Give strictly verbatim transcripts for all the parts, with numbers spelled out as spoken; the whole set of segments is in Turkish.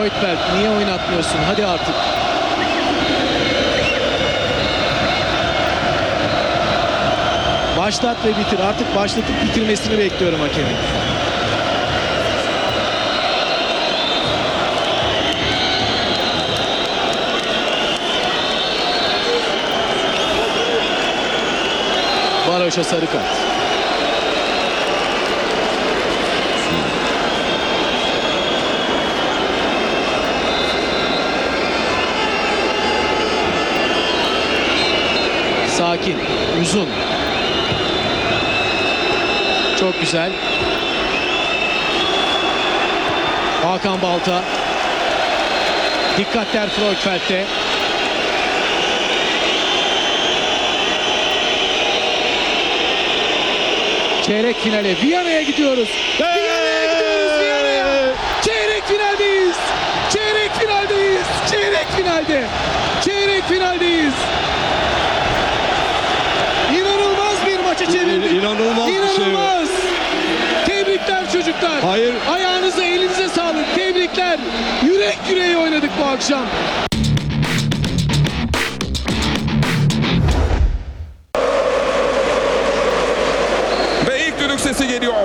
Kreuzberg, niye oynatmıyorsun? Hadi artık. Başlat ve bitir. Artık başlatıp bitirmesini bekliyorum hakemin. Baroş'a sarı kart. Sakin, uzun. Çok güzel. Hakan Balta. Dikkatler Kreuzberg'te. Çeyrek finale Viyana'ya gidiyoruz. Viyana'ya gidiyoruz, Viyana'ya. Çeyrek finaldeyiz. Çeyrek finaldeyiz. Çeyrek finalde. Çeyrek finaldeyiz. İnanılmaz bir maçı çevirdik. İnanılmaz, İnanılmaz. bir şey. Tebrikler çocuklar. Hayır. Ayağınıza, elinize sağlık. Tebrikler. Yürek yüreğe oynadık bu akşam. Ve ilk düdük sesi geliyor.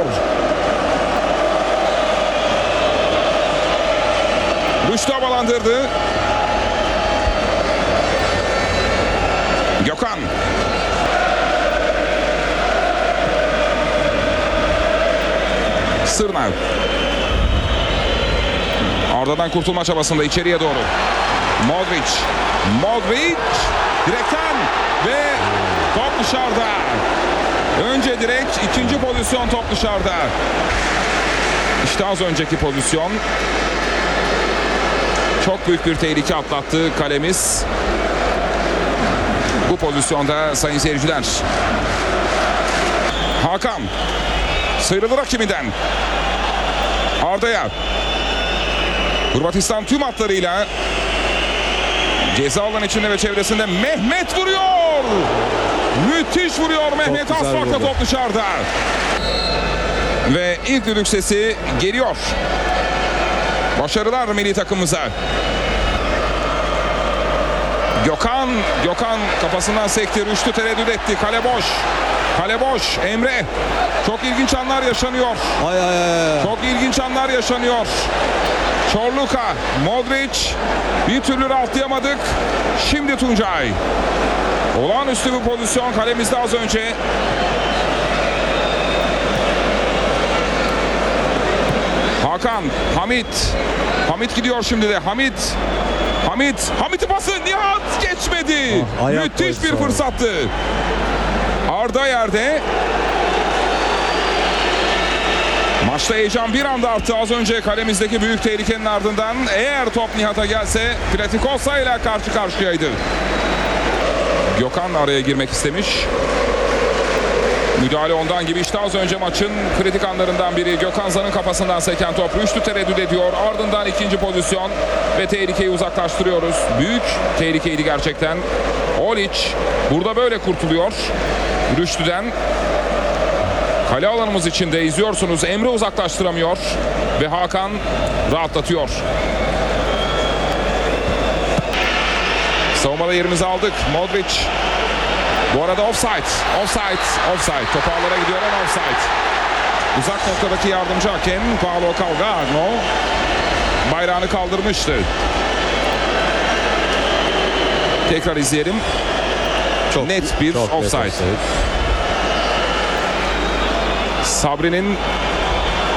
Rüştü havalandırdı. Gökhan. Sırnav. Arda'dan kurtulma çabasında içeriye doğru. Modric. Modric. Direkten ve top dışarıda. Önce direk, ikinci pozisyon top dışarıda. İşte az önceki pozisyon. Çok büyük bir tehlike atlattı kalemiz. Bu pozisyonda sayın seyirciler. Hakan. Sıyrılır rakibinden. Arda'ya. Hırvatistan tüm hatlarıyla ceza alan içinde ve çevresinde Mehmet vuruyor. Müthiş vuruyor Mehmet, az farkla top dışarıda. Ve ilk düdük sesi geliyor. Başarılar milli takımımıza. Gökhan, Gökhan kafasından sekti, Rüştü tereddüt etti. Kale boş. Kale boş. Emre. Çok ilginç anlar yaşanıyor. Ay ay ay. Çok ilginç anlar yaşanıyor. Çorluka, Modric. Bir türlü rahatlayamadık. Şimdi Tuncay. Olağanüstü bir pozisyon kalemizde az önce. Hakan, Hamit. Hamit gidiyor şimdi de. Hamit. Hamit. Hamit'in pası. Nihat geçmedi. Ah, müthiş bir fırsattı. Arda yerde. Maçta heyecan bir anda arttı az önce kalemizdeki büyük tehlikenin ardından. Eğer top Nihat'a gelse Platikosa ile karşı karşıyaydı. Gökhan araya girmek istemiş. Müdahale ondan gibi. İşte az önce maçın kritik anlarından biri. Gökhan Zan'ın kafasından seken top. Rüştü tereddüt ediyor. Ardından ikinci pozisyon ve tehlikeyi uzaklaştırıyoruz. Büyük tehlikeydi gerçekten. Olic burada böyle kurtuluyor Rüştü'den. Kale alanımız içinde izliyorsunuz. Emre uzaklaştıramıyor ve Hakan rahatlatıyor. Savunmada yerimizi aldık. Modric. Bu arada offside. Offside. Offside. Top ağlara gidiyor ama offside. Uzak noktadaki yardımcı hakem Paolo Calgagno bayrağını kaldırmıştı. Tekrar izleyelim. Çok net bir çok offside. Net offside. Sabri'nin